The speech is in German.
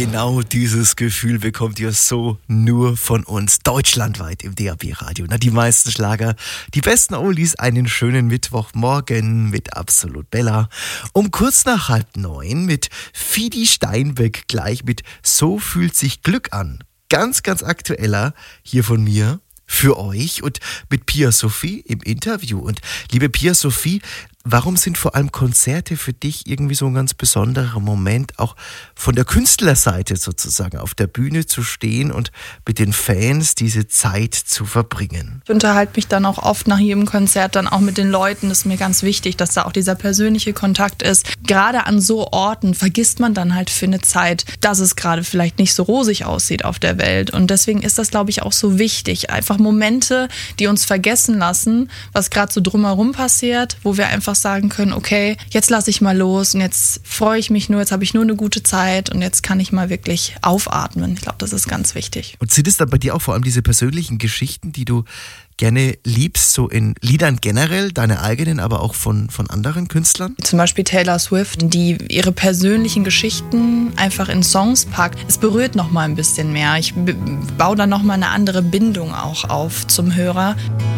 Genau dieses Gefühl bekommt ihr so nur von uns, deutschlandweit im DAB-Radio. Na, die meisten Schlager, die besten Oldies, einen schönen Mittwochmorgen mit Absolut Bella. Um kurz nach 8:30 mit Fidi Steinbeck gleich mit So fühlt sich Glück an. Ganz, ganz aktueller hier von mir für euch und mit Pia Sophie im Interview. Und liebe Pia Sophie, warum sind vor allem Konzerte für dich irgendwie so ein ganz besonderer Moment, auch von der Künstlerseite sozusagen auf der Bühne zu stehen und mit den Fans diese Zeit zu verbringen? Ich unterhalte mich dann auch oft nach jedem Konzert dann auch mit den Leuten. Das ist mir ganz wichtig, dass da auch dieser persönliche Kontakt ist. Gerade an so Orten vergisst man dann halt für eine Zeit, dass es gerade vielleicht nicht so rosig aussieht auf der Welt. Und deswegen ist das, glaube ich, auch so wichtig. Einfach Momente, die uns vergessen lassen, was gerade so drumherum passiert, wo wir einfach sagen können, okay, jetzt lasse ich mal los und jetzt freue ich mich nur, jetzt habe ich nur eine gute Zeit und jetzt kann ich mal wirklich aufatmen. Ich glaube, das ist ganz wichtig. Und sind es dann bei dir auch vor allem diese persönlichen Geschichten, die du gerne liebst, so in Liedern generell, deine eigenen, aber auch von anderen Künstlern? Zum Beispiel Taylor Swift, die ihre persönlichen Geschichten einfach in Songs packt. Es berührt noch mal ein bisschen mehr. Ich baue da noch mal eine andere Bindung auch auf zum Hörer.